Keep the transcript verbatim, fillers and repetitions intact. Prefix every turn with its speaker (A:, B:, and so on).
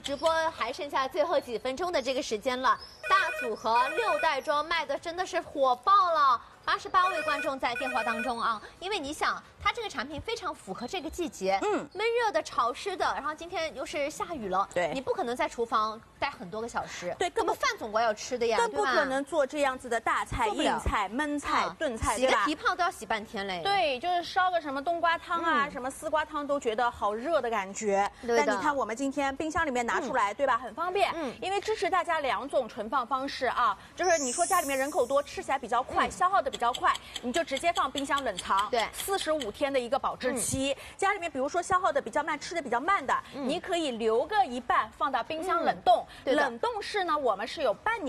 A: 直播还剩下最后几分钟的这个时间了，大组合六袋装卖的真的是火爆了。 八十八位观众在电话当中啊，因为你想，它这个产品非常符合这个季节，嗯，闷热的、潮湿的，然后今天又是下雨了，
B: 对，
A: 你不可能在厨房待很多个小时，
B: 对，
A: 根本饭总归要吃的呀，
B: 更不可能做这样子的大菜、硬菜、焖菜、炖菜，
A: 洗个蹄膀都要洗半天嘞。
B: 对，就是烧个什么冬瓜汤啊、什么丝瓜汤，都觉得好热的感觉。但你看，我们今天冰箱里面拿出来，对吧？很方便，嗯，因为支持大家两种存放方式啊，就是你说家里面人口多，吃起来比较快，消耗的比较快，你就直接放冰箱冷藏，对，四十五天的一个保质期。家里面比如说消耗的比较慢，吃的比较慢的，你可以留个一半放到冰箱冷冻。冷冻室呢，我们是有半年。